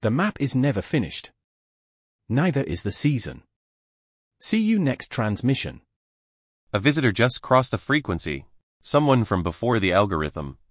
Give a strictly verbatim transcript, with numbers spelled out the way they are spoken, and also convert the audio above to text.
The map is never finished. Neither is the season. See you next transmission. A visitor just crossed the frequency. Someone from before the algorithm.